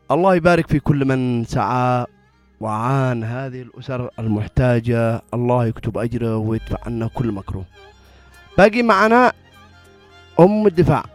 الله يبارك في كل من سعى وعان هذه الأسر المحتاجة، الله يكتب أجره ويدفع عنا كل مكروه. باقي معنا أم الدفاع.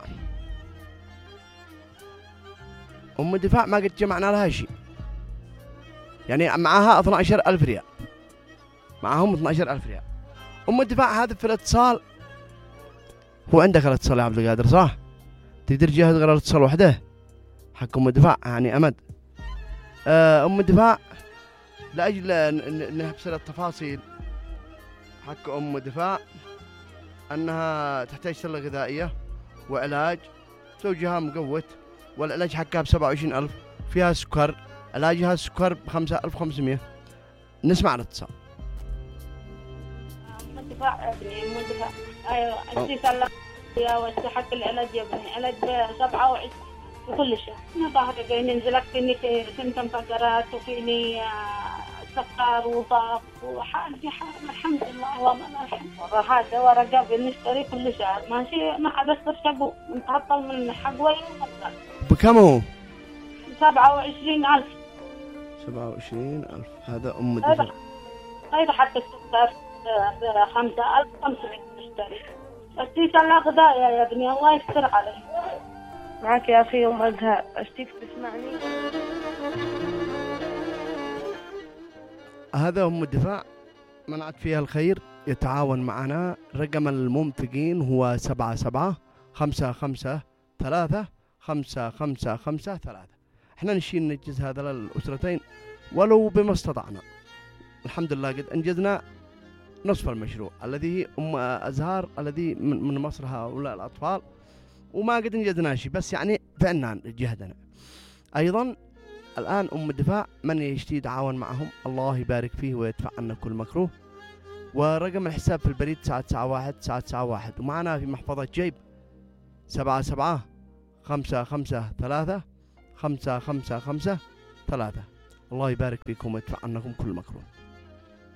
أم الدفاع ما قد جمعنا لها شيء، يعني معها 12,000 ريال، معهم 12,000 ريال. أم الدفاع هذا في الاتصال، هو عندك الاتصال يا عبد القادر صح؟ تقدر تجهز غير الاتصال وحده حق أم الدفاع يعني أمد. أم الدفاع لأجل نحصل التفاصيل حق أم الدفاع أنها تحتاج سلة غذائية وعلاج، زوجها مقوت والعلاج حقها ب27,000، فيها سكر، علاجها السكر ب5,500. نسمع الاتصال. أم الدفاع يا ابني، أم الدفاع أيوة أنتي سلة يا وحق العلاج يا ابني، علاج ب27 وكل شيء. أنا ظهري بين نزلت فيني سمتم فقرات وفيني سكر وضغط وحاجة الحمد لله والله الحمد لله. هذا ورقة بنشتري كل شهر ماشي، ما حد يصرف شقو نتهطل من حقوي ومصدر. بكم هو؟ 27,000. 27,000 هذا أم الدفاع. غير حتى السكر ب5,500 نشتري. اشتيك على غذاء يا ابني الله يستر علي. معك يا أخي أم أزهار، اشتيك تسمعني؟ هذا أم الدفاع منعت فيها الخير، يتعاون معنا. رقم المنفقين هو 77 553 5553. احنا نشيل ننجز هذا للأسرتين ولو بما استطعنا. الحمد لله قد أنجزنا نصف المشروع الذي أم أزهار الذي من مصر هؤلاء الأطفال، وما قد انجزنا شيء، بس يعني فعلنا جهدنا. أيضا الآن أم الدفاع من يشتي يتعاون معهم الله يبارك فيه ويدفع عنا كل مكروه. ورقم الحساب في البريد 991 ومعنا في محفظة جيب 77 553 5553. الله يبارك فيكم ويدفع عنكم كل مكروه.